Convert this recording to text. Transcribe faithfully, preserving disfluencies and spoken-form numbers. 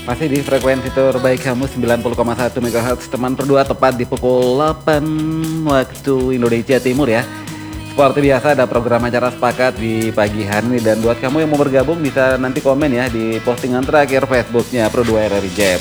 Masih di frekuensi terbaik kamu sembilan puluh koma satu megahertz teman berdua, tepat di pukul delapan waktu Indonesia Timur ya. Seperti biasa ada program acara sepakat di pagi hari ini, dan buat kamu yang mau bergabung bisa nanti komen ya di postingan terakhir Facebooknya Pro dua R R I J F.